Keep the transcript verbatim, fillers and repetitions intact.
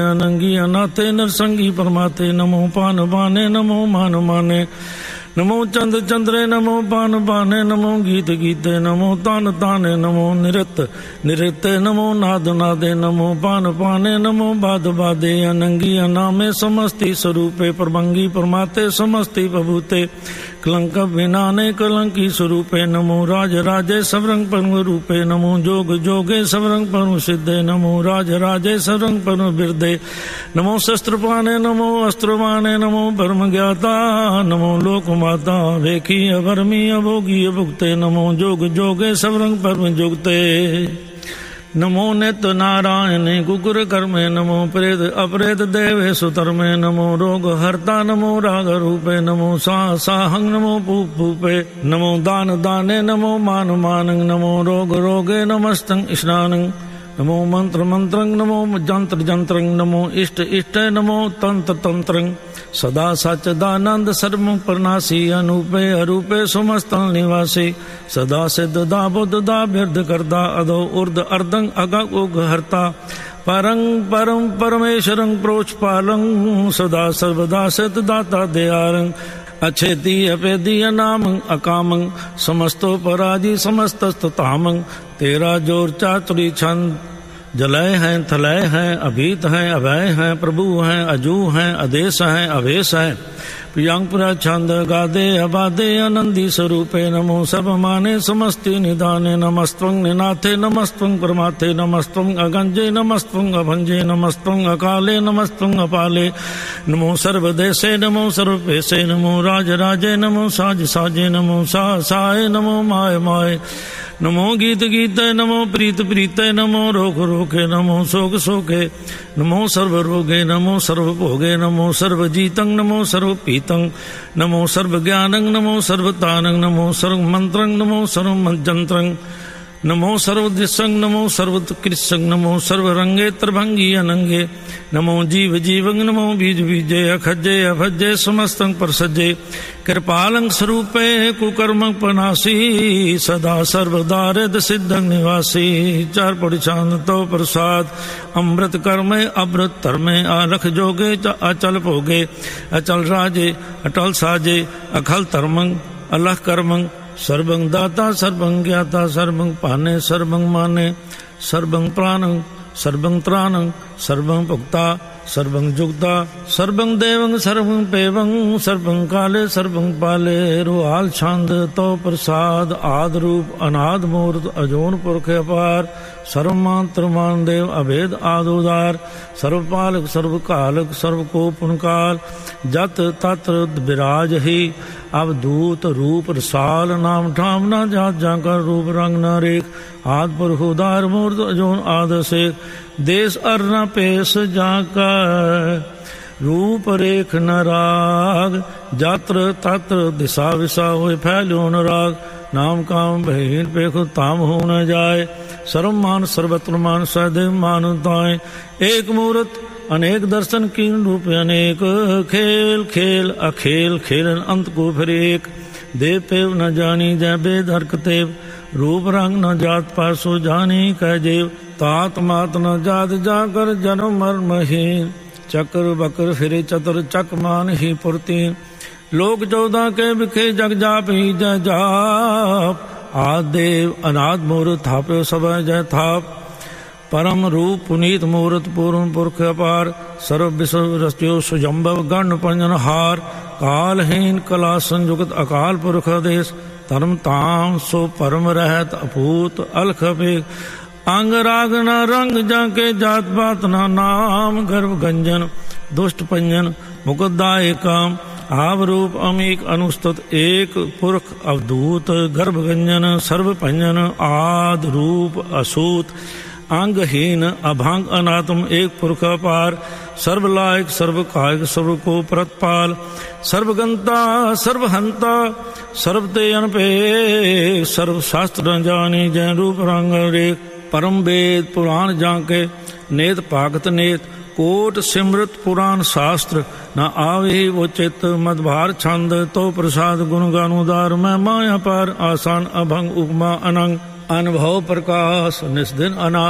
अनंगी अनाथे नरसंगी परमाते नमो पान बाने नमो मान माने नमो चंद चंद्रे नमो पान बाने नमो गीत गीते नमो तान ताने नमो निरत निरते नमो नाद नादे नमो पान पाने नमो बाद बादे अनंगी अनामे समस्ति स्वरूपे परमंगी परमाते समस्ति बभूते कलंक विनाने कलंकी स्वरूपे नमो राज राजे सबरंग परम रूपे नमो जोग जोगे सबरंग परम सिद्धे नमो राज राजे सबरंग परम बिरदे नमो शस्त्र पाने नमो अस्त्र पाने नमो परम ज्ञाता नमो लोक माता वेखी अभरमी अभोगी अभुक्ते नमो जोग जोगे सबरंग परम जुगते नमो नित्य नारायणे गुगर कर्मे नमो प्रेत अपरेत देवे सुतर्मे नमो रोग हर्ता नमो राग रूपे नमो सा साहंग नमो पूप पूपे नमो दान दाने नमो मान मानंग नमो रोग रोगे नमस्तंग स्नानंग नमो मंत्र मंत्रंग नमो जंत्र जंत्रंग नमो इष्ट इष्ट नमो तंत्र तंत्रंग सदा सच्चिदानंद सर्वं प्रनाशी अनूपे अरूपे समस्त निवासी सदा सिद्ध दा बुद्ध दा बिरध करदा अधो उर्ध अर्धं अगग उग हरता परं परम परमेश्वरं प्रोच पालं सदा सर्वदा सिद्ध दाता दयारं अच्छेति अपेदी अनामं अकामं समस्तो पराजी समस्तस्ततामं तेरा जोर चातुरी छंद जलय हैं थलय हैं अभीत हैं अभय हैं प्रभु हैं अजू हैं आदेश हैं अवेश हैं प्रियांगपुरा छंद गादे अबादे आनंदी स्वरूपे नमो सब माने समस्ति निदाने नमस्त्वं निनाथे नमस्त्वं परमाथे नमस्त्वं अगंजे नमस्त्वं अभंजे नमस्त्वं अकाले नमस्त्वं अपाले नमो सर्वदेशे नमो सर्वपेशे नमो राज राजे नमो साज साजे नमो सा साय नमो माय माय नमो गीत गीते नमो प्रीत प्रीते नमो रोग रोगे नमो शोक शोके नमो सर्व रोगे नमो सर्व भोगे नमो सर्व जीतं नमो सर्व पीतं नमो सर्व ज्ञानं नमो सर्वतानं नमो सर्व मंत्रं नमो सर्व मंत्रं नमो सर्वदृशं नमो सर्वकृशं नमो सर्वरंगे त्रिभंगी अनंगे नमो जीव जीवं नमो बीज बीजे अखजे अभजे समस्तं परसजे कृपालं स्वरूपे कुकर्म पनासी सदा सर्वदारिद सिद्धं निवासी चार पड़िछान तो प्रसाद अमृत कर्मे अमृत धर्मे आलख जोगे अचल भोगे अचल राजे अटल साजे अखल धर्मं अलख कर्मं सर्वं दाता सर्वं ज्ञाता सर्वं पाने सर्वं माने सर्वं प्राणं सर्वं त्राणं सर्वं भुक्ता सर्वं जुक्ता सर्वं देवं सर्वं पेवं सर्वं काले सर्वं पाले रुहाल छंद तो प्रसाद आद रूप अनाद मूर्त अजोन पुरख अपार सर्वमात्र मान देव अभेद आदोदार सर्वपालक सर्वकालक सर्वकोपनकाल जत तत्र विराज ही अवधूत रूप रसाल नाम ठाम न जात जाकर रूप रंग न रेख आद पुरख उदार मूर्त अजोन आद शेख देश अर न पेश जाकर रूप रेख न राग जात्र तत्र दिशा विशा होए फैल्यो न राग नाम काम बहीन पेखु ताम हो न जाए सर्व मान सर्वत्र मान सदैव मान ताए एक मूर्त अनेक दर्शन कीन रूप अनेक खेल खेल अखेल खेलन अंत को फिर एक देव पेव न जानी जय बेद हरकतेव रूप रंग न जात पासो जानी कह जेव तात मात न जात जाकर जन्म मर्महीन चक्र बकर फिरे चतर चक मान ही पुरतीन लोक चौदह के बिखे जग जाप ही जय जाप आदेव अनाद मूर्त थापे सब जय थाप परम रूप पुनीत मूर्त पूर्ण पुरख अपार सर्व विश्व रस्यो सुजम्भव गण पंजन हार कालहीन कला संयुक्त अकाल पुरख देश धर्म ताम सो परम रहत अपूत अलख बेग अंग राग न रंग जाके जात पात न नाम गर्भ गंजन दुष्ट पंजन मुकुदाय काम आव रूप अमीक अनुस्तुत एक पुरख अवधूत गर्भ गंजन सर्व पंजन आद रूप असूत अंगहीन अभांग अनात्म एक पुरख अपार सर्वलायक सर्व कायक सर्व को प्रतपाल सर्वगंता सर्वहंता सर्वते अनपे सर्व शास्त्र न जानी जय रूप रंग रेख परम वेद पुराण जाके नेत पागत नेत कोट सिमृत पुराण शास्त्र न आवे वो चित मदभार छंद तो प्रसाद गुण गानुदार मैं माया पर आसान अभंग उपमा अनंग अनुभव प्रकाश निस्दिन अना